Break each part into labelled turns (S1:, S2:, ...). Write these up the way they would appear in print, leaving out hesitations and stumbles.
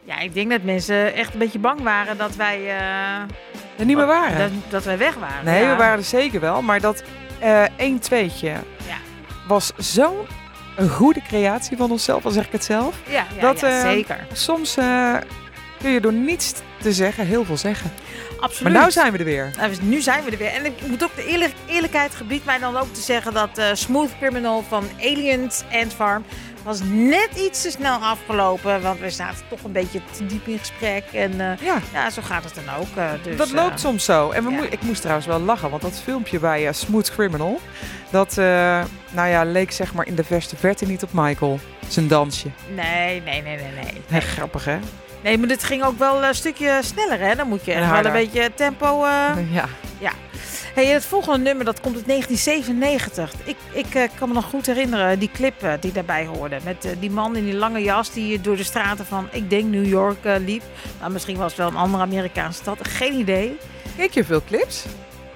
S1: Ja, ik denk dat mensen echt een beetje bang waren dat wij...
S2: Er niet meer waren.
S1: Dat wij weg waren.
S2: Nee,
S1: ja.
S2: we waren er zeker wel. Maar dat 1-2'tje was zo'n goede creatie van onszelf, al zeg ik het zelf.
S1: Ja, zeker.
S2: Soms kun je door niets te zeggen heel veel zeggen.
S1: Absoluut.
S2: Maar nu zijn we er weer.
S1: Nu zijn we er weer. En ik moet ook de eerlijkheid gebiedt mij dan ook te zeggen dat Smooth Criminal van Aliens Ant Farm was net iets te snel afgelopen. Want we zaten toch een beetje te diep in gesprek. En zo gaat het dan ook. Dus,
S2: dat loopt soms zo. En ik moest trouwens wel lachen, want dat filmpje bij Smooth Criminal, dat leek zeg maar in de verste verte niet op Michael. Zijn dansje.
S1: Nee.
S2: Echt grappig, hè?
S1: Nee, maar dit ging ook wel een stukje sneller, hè? Dan moet je echt wel een beetje tempo...
S2: Ja.
S1: Hey, het volgende nummer, dat komt uit 1997. Ik kan me nog goed herinneren, die clip die daarbij hoorde. Met die man in die lange jas die door de straten van, ik denk New York liep. Nou, misschien was het wel een andere Amerikaanse stad. Geen idee.
S2: Keek je veel clips?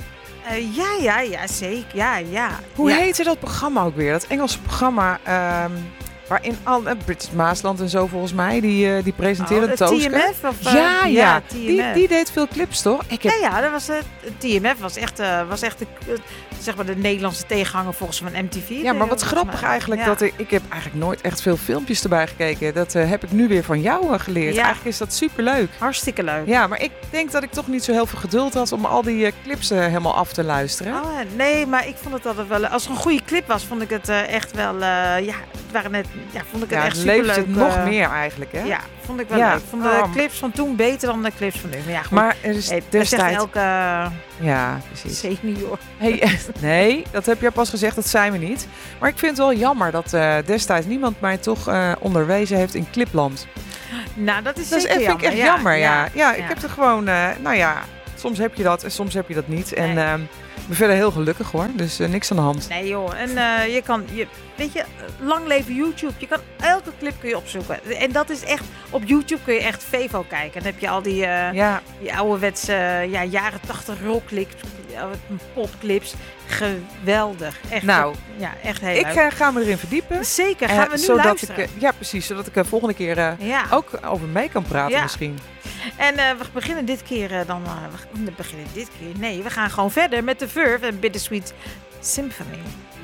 S1: Ja, zeker. Ja.
S2: Hoe heette dat programma ook weer? Dat Engelse programma... waarin al British Maasland en zo volgens mij, die presenteerde Tooske.
S1: TMF? Of,
S2: TMF. Die deed veel clips, toch?
S1: Dat was TMF was echt zeg maar de Nederlandse tegenhanger volgens mij van MTV.
S2: Ja, maar wat grappig eigenlijk, dat ik heb eigenlijk nooit echt veel filmpjes erbij gekeken. Dat heb ik nu weer van jou geleerd. Ja. Eigenlijk is dat superleuk.
S1: Hartstikke leuk.
S2: Ja, maar ik denk dat ik toch niet zo heel veel geduld had om al die clips helemaal af te luisteren.
S1: Oh, nee, maar ik vond het altijd wel... Als er een goede clip was, vond ik het echt wel... het waren net... Ja, vond ik het echt superleuk.
S2: Leeft het nog meer eigenlijk, hè?
S1: Ja, vond ik wel leuk. Ik vond de clips van toen beter dan de clips van nu. Maar ja, goed.
S2: Maar er is destijds...
S1: elke...
S2: Ja, precies.
S1: Senior.
S2: Nee, dat heb je pas gezegd, dat zijn we niet. Maar ik vind het wel jammer dat destijds niemand mij toch onderwezen heeft in Clipland.
S1: Nou, dat is zeker jammer.
S2: Dat vind ik echt jammer, ja. Ik heb er gewoon... soms heb je dat en soms heb je dat niet. Nee. En ik ben verder heel gelukkig, hoor. Dus niks aan de hand.
S1: Nee, joh. En weet je, lang leven YouTube. Je kan elke clip kun je opzoeken. En dat is echt... Op YouTube kun je echt Vevo kijken. Dan heb je al die ouderwetse jaren 80 rockclips, popclips. Geweldig. Echt.
S2: Nou,
S1: echt heel leuk.
S2: Ik ga me erin verdiepen.
S1: Zeker, gaan we nu luisteren.
S2: Precies, zodat ik volgende keer ook over mee kan praten misschien.
S1: En we beginnen dit keer Nee, we gaan gewoon verder met The Verve en Bittersweet Symphony.